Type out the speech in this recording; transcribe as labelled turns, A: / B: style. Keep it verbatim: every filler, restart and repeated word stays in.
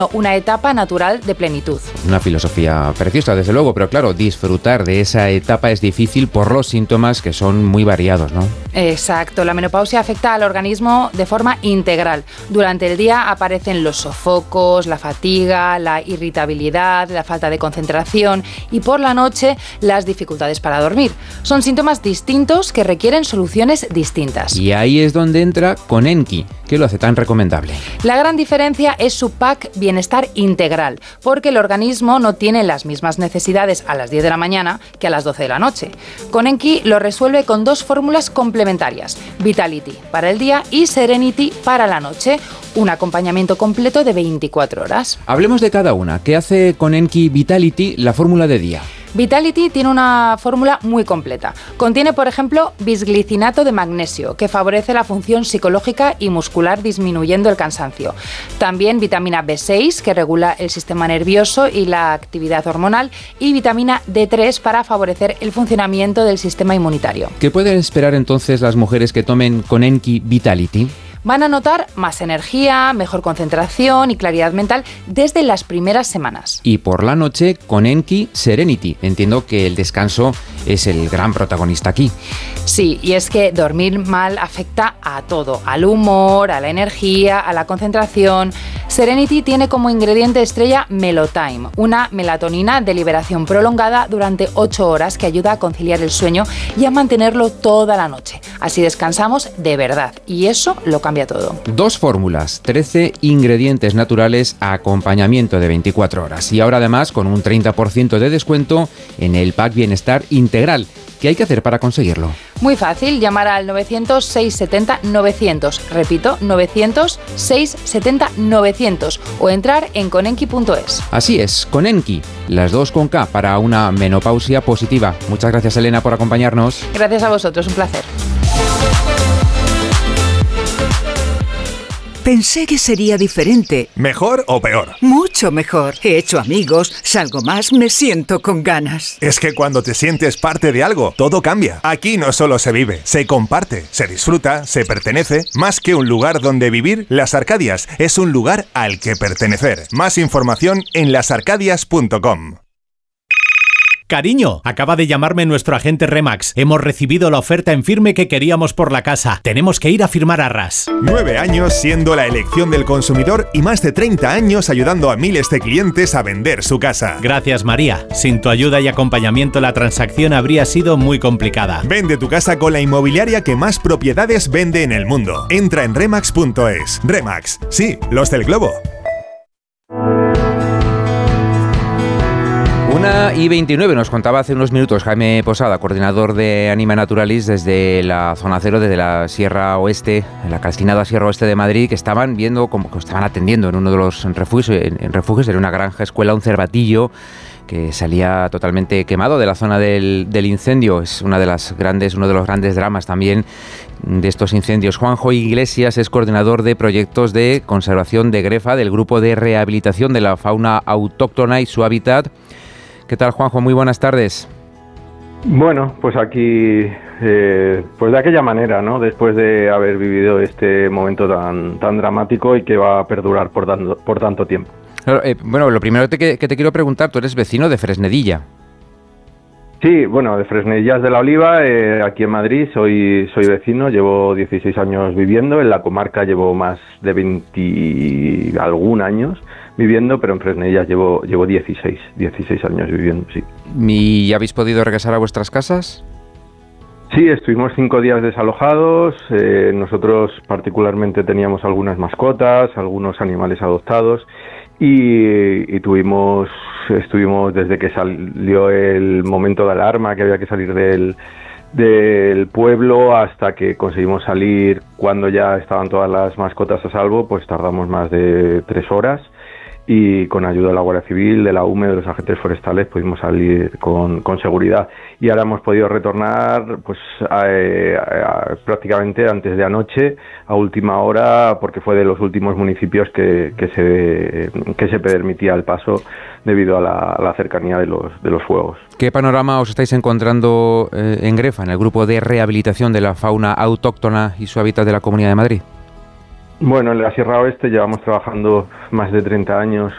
A: una etapa natural de plenitud.
B: Una filosofía preciosa, desde luego, pero claro, disfrutar de esa etapa es difícil por los síntomas que son muy variados, ¿no?
A: Exacto, la menopausia afecta al organismo de forma integral. Durante el día aparecen los sofocos, la fatiga, la irritabilidad, la falta de concentración y por la noche las dificultades para dormir. Son síntomas distintos que requieren soluciones distintas.
B: Y ahí es donde entra Conenqui, que lo hace tan recomendable.
A: La gran diferencia es su pack Bienestar Integral, porque el organismo no tiene las mismas necesidades a las diez de la mañana que a las doce de la noche. Conenqui lo resuelve con dos fórmulas complementarias, Vitality para el día y Serenity para la noche, un acompañamiento completo de veinticuatro horas.
B: Hablemos de cada una. ¿Qué hace Conenqui Vitality, la fórmula de día?
A: Vitality tiene una fórmula muy completa. Contiene, por ejemplo, bisglicinato de magnesio, que favorece la función psicológica y muscular disminuyendo el cansancio. También vitamina B seis, que regula el sistema nervioso y la actividad hormonal, y vitamina D tres para favorecer el funcionamiento del sistema inmunitario.
B: ¿Qué pueden esperar entonces las mujeres que tomen Conenqui Vitality?
A: Van a notar más energía, mejor concentración y claridad mental desde las primeras semanas.
B: Y por la noche, Conenqui Serenity. Entiendo que el descanso es el gran protagonista aquí.
A: Sí, y es que dormir mal afecta a todo, al humor, a la energía, a la concentración. Serenity tiene como ingrediente estrella Melotime, una melatonina de liberación prolongada durante ocho horas que ayuda a conciliar el sueño y a mantenerlo toda la noche. Así descansamos de verdad, y eso lo cambia todo.
B: Dos fórmulas, trece ingredientes naturales, acompañamiento de veinticuatro horas. Y ahora además con un treinta por ciento de descuento en el pack Bienestar Integral. ¿Qué hay que hacer para conseguirlo?
A: Muy fácil, llamar al novecientos, seiscientos setenta, novecientos. Repito, novecientos, seiscientos setenta, novecientos. O entrar en conenqui punto es.
B: Así es, Conenqui, las dos con K para una menopausia positiva. Muchas gracias, Elena, por acompañarnos.
A: Gracias a vosotros, un placer.
C: Pensé que sería diferente.
D: ¿Mejor o peor?
C: Mucho mejor. He hecho amigos, salgo más, me siento con ganas.
D: Es que cuando te sientes parte de algo, todo cambia. Aquí no solo se vive, se comparte, se disfruta, se pertenece. Más que un lugar donde vivir, Las Arcadias es un lugar al que pertenecer. Más información en las arcadias punto com.
E: Cariño, acaba de llamarme nuestro agente Remax. Hemos recibido la oferta en firme que queríamos por la casa. Tenemos que ir a firmar arras.
D: Nueve años siendo la elección del consumidor y más de treinta años ayudando a miles de clientes a vender su casa.
E: Gracias, María. Sin tu ayuda y acompañamiento la transacción habría sido muy complicada.
D: Vende tu casa con la inmobiliaria que más propiedades vende en el mundo. Entra en remax punto es. Remax, sí, los del globo.
B: una y veintinueve, nos contaba hace unos minutos Jaime Posada, coordinador de Anima Naturalis desde la zona cero, desde la Sierra Oeste, en la calcinada Sierra Oeste de Madrid, que estaban viendo, como que estaban atendiendo en uno de los refugios, en, en refugios, en una granja escuela, un cervatillo que salía totalmente quemado de la zona del, del incendio. Es una de las grandes, uno de los grandes dramas también de estos incendios. Juanjo Iglesias es coordinador de proyectos de conservación de Grefa, del grupo de rehabilitación de la fauna autóctona y su hábitat. ¿Qué tal, Juanjo? Muy buenas tardes.
F: Bueno, pues aquí, eh, pues de aquella manera, ¿no? Después de haber vivido este momento tan, tan dramático y que va a perdurar por tanto, por tanto tiempo.
B: Eh, bueno, lo primero que, que te quiero preguntar, tú eres vecino de Fresnedilla.
F: Sí, bueno, de Fresnedillas de la Oliva, eh, aquí en Madrid, soy soy vecino, llevo dieciséis años viviendo, en la comarca llevo más de veinte algún años viviendo, pero en Fresnedillas llevo llevo dieciséis años viviendo, sí.
B: ¿Y ya habéis podido regresar a vuestras casas?
F: Sí, estuvimos cinco días desalojados, eh, nosotros particularmente teníamos algunas mascotas, algunos animales adoptados, y, y tuvimos, estuvimos desde que salió el momento de alarma, que había que salir del, del pueblo, hasta que conseguimos salir cuando ya estaban todas las mascotas a salvo, pues tardamos más de tres horas. Y con ayuda de la Guardia Civil, de la U M E, de los agentes forestales, pudimos salir con, con seguridad. Y ahora hemos podido retornar pues a, a, a, prácticamente antes de anoche, a última hora, porque fue de los últimos municipios que, que, se, que se permitía el paso debido a la, a la cercanía de los, de los fuegos.
B: ¿Qué panorama os estáis encontrando eh, en Grefa, en el grupo de rehabilitación de la fauna autóctona y su hábitat de la Comunidad de Madrid?
F: Bueno, en la Sierra Oeste llevamos trabajando más de treinta años